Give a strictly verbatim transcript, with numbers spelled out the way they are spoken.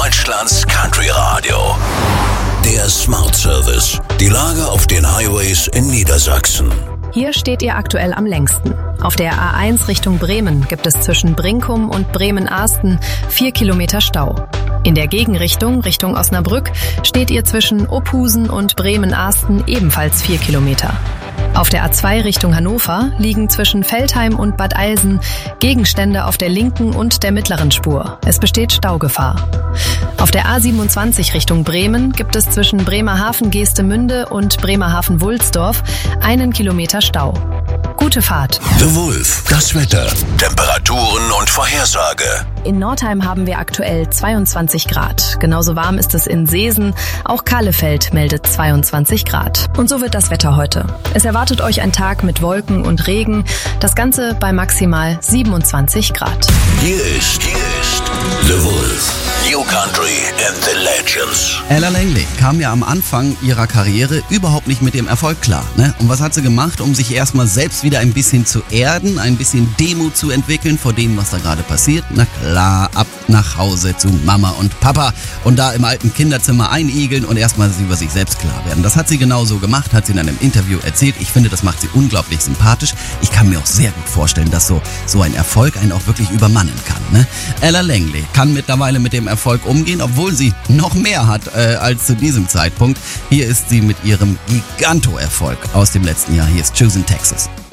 Deutschlands Country Radio. Der Smart Service. Die Lage auf den Highways in Niedersachsen. Hier steht ihr aktuell am längsten. Auf der A eins Richtung Bremen gibt es zwischen Brinkum und Bremen-Ahsten vier Kilometer Stau. In der Gegenrichtung, Richtung Osnabrück, steht ihr zwischen Ophusen und Bremen-Ahsten ebenfalls vier Kilometer. Auf der A zwei Richtung Hannover liegen zwischen Veltheim und Bad Eilsen Gegenstände auf der linken und der mittleren Spur. Es besteht Staugefahr. Auf der A siebenundzwanzig Richtung Bremen gibt es zwischen Bremerhaven-Geestemünde und Bremerhaven-Wulsdorf einen Kilometer Stau. Gute Fahrt. The Wolf, das Wetter, Temperaturen und Vorhersage. In Nordheim haben wir aktuell zweiundzwanzig Grad. Genauso warm ist es in Seesen. Auch Kahlefeld meldet zweiundzwanzig Grad. Und so wird das Wetter heute. Es erwartet euch ein Tag mit Wolken und Regen. Das Ganze bei maximal siebenundzwanzig Grad. Hier ist, hier ist The Wolf. New Country and the Legends. Ella Langley kam ja am Anfang ihrer Karriere überhaupt nicht mit dem Erfolg klar. Ne? Und was hat sie gemacht, um sich erstmal selbst wieder ein bisschen zu erden, ein bisschen Demut zu entwickeln vor dem, was da gerade passiert? Na klar, ab nach Hause zu Mama und Papa und da im alten Kinderzimmer einigeln und erstmal über sich selbst klar werden. Das hat sie genauso gemacht, hat sie in einem Interview erzählt. Ich finde, das macht sie unglaublich sympathisch. Ich kann mir auch sehr gut vorstellen, dass so, so ein Erfolg einen auch wirklich übermannen kann. Ne? Ella Langley kann mittlerweile mit dem Erfolg umgehen, obwohl sie noch mehr hat äh, als zu diesem Zeitpunkt. Hier ist sie mit ihrem Giganto-Erfolg aus dem letzten Jahr. Hier ist Choosing Texas.